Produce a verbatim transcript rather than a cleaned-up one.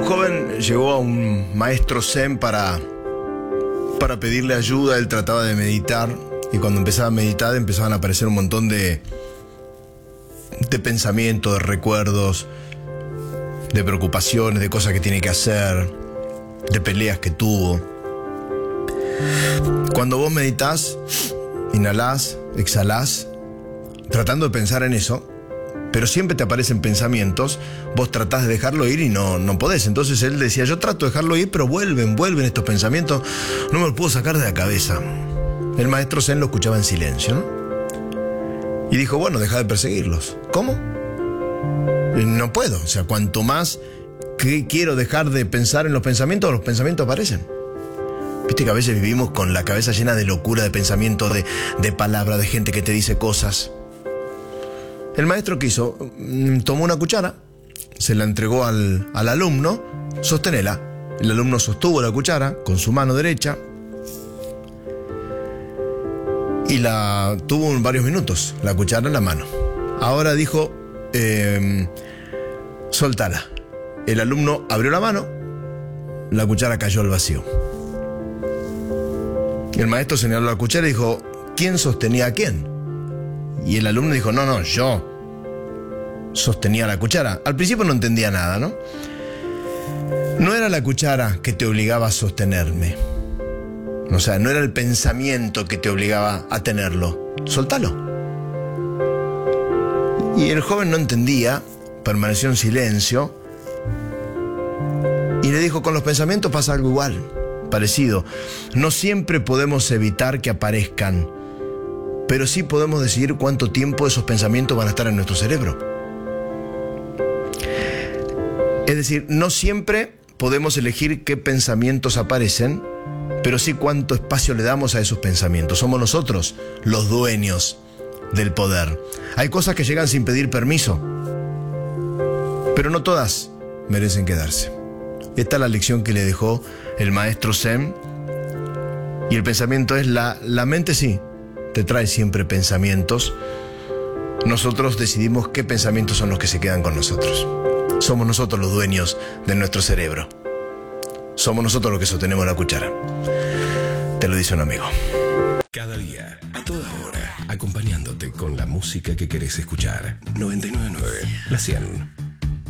joven llegó a un maestro zen para, para pedirle ayuda. Él trataba de meditar y cuando empezaba a meditar empezaban a aparecer un montón de, de pensamientos, de recuerdos, de preocupaciones, de cosas que tiene que hacer, de peleas que tuvo. Cuando vos meditás, inhalás, exhalás, tratando de pensar en eso, pero siempre te aparecen pensamientos, vos tratás de dejarlo ir y no, no podés. Entonces él decía, yo trato de dejarlo ir, pero vuelven, vuelven estos pensamientos, no me los puedo sacar de la cabeza. El maestro zen lo escuchaba en silencio, ¿no? Y dijo, bueno, deja de perseguirlos. ¿Cómo? No puedo, o sea, cuanto más que quiero dejar de pensar en los pensamientos, los pensamientos aparecen. Viste que a veces vivimos con la cabeza llena de locura, de pensamientos, de, de palabras, de gente que te dice cosas. El maestro, ¿qué hizo? Tomó una cuchara, se la entregó al, al alumno, sostenela. El alumno sostuvo la cuchara con su mano derecha y la tuvo varios minutos, la cuchara en la mano. Ahora dijo, eh, soltala. El alumno abrió la mano, la cuchara cayó al vacío. El maestro señaló la cuchara y dijo, ¿quién sostenía a quién? Y el alumno dijo, no, no, yo sostenía la cuchara. Al principio no entendía nada, ¿no? No era la cuchara que te obligaba a sostenerme. O sea, no era el pensamiento que te obligaba a tenerlo. Soltalo. Y el joven no entendía, permaneció en silencio y le dijo, con los pensamientos pasa algo igual, parecido. No siempre podemos evitar que aparezcan, pero sí podemos decidir cuánto tiempo esos pensamientos van a estar en nuestro cerebro. Es decir, no siempre podemos elegir qué pensamientos aparecen, pero sí cuánto espacio le damos a esos pensamientos. Somos nosotros los dueños del poder. Hay cosas que llegan sin pedir permiso, pero no todas merecen quedarse. Esta es la lección que le dejó el maestro zen. Y el pensamiento es, la, la mente sí, te trae siempre pensamientos. Nosotros decidimos qué pensamientos son los que se quedan con nosotros. Somos nosotros los dueños de nuestro cerebro. Somos nosotros los que sostenemos la cuchara. Te lo dice un amigo. Cada día, a toda hora, acompañándote con la música que querés escuchar. noventa y nueve punto nueve, La cien.